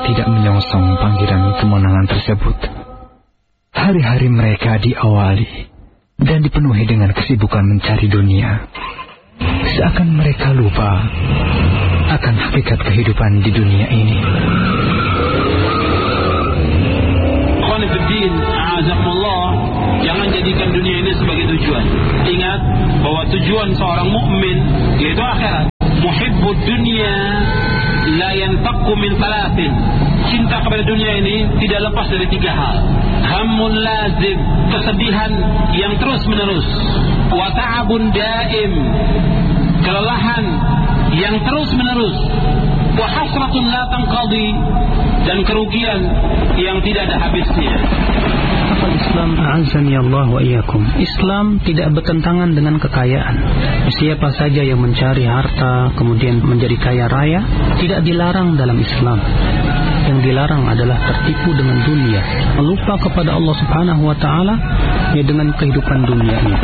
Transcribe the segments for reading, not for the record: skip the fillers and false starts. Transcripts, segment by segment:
tidak menyongsong panggilan kemenangan tersebut. Hari-hari mereka diawali dan dipenuhi dengan kesibukan mencari dunia. Seakan mereka lupa akan hakikat kehidupan di dunia ini. Jangan jadikan dunia ini sebagai tujuan. Ingat bahwa tujuan seorang mukmin yaitu akhirat. Muhibbud dunya la yanfaqu min thalathin. Cinta kepada dunia ini tidak lepas dari 3 hal. Hammun lazim, kesedihan yang terus menerus. Wa ta'abun daim, kelelahan yang terus menerus. Wa hasratun la tanqadi, dan kerugian yang tidak ada habisnya. Islam, a'azzani Allah wa iyyakum. Islam tidak bertentangan dengan kekayaan. Siapa saja yang mencari harta kemudian menjadi kaya raya tidak dilarang dalam Islam. Yang dilarang adalah tertipu dengan dunia, melupa kepada Allah Subhanahu wa taala ya dengan kehidupan dunia ini.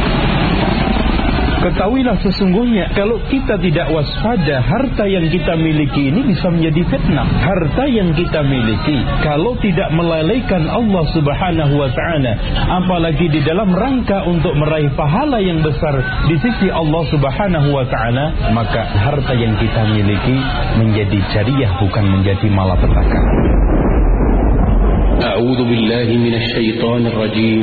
Ketahuilah sesungguhnya kalau kita tidak waspada, harta yang kita miliki ini bisa menjadi fitnah. Harta yang kita miliki kalau tidak melalaikan Allah Subhanahu wa ta'ala, apalagi di dalam rangka untuk meraih pahala yang besar di sisi Allah Subhanahu wa ta'ala, maka harta yang kita miliki menjadi jariah, bukan menjadi malapetaka. A'udzu billahi minasy syaithanir rajim.